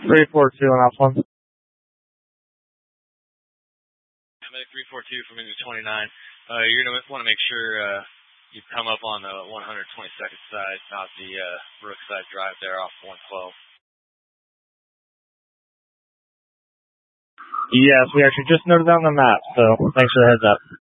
342 on Alpha 1. Medic 342 from engine 29. You're going to want to make sure you come up on the 122nd side, not the Brookside Drive there off 112. Yes, we actually just noted that on the map, so thanks for the heads up.